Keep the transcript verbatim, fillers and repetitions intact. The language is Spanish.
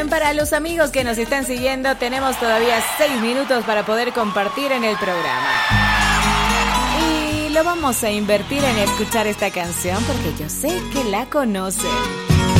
Bien, para los amigos que nos están siguiendo, tenemos todavía seis minutos para poder compartir en el programa. Y lo vamos a invertir en escuchar esta canción porque yo sé que la conocen.